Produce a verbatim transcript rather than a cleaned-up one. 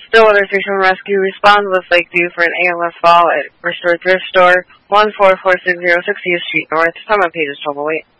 Stillwater three seven Rescue responds with Lakeview for an A M S call at Restored Thrift Store, one four four six zero sixtieth Street North. Time on page is twelve oh eight.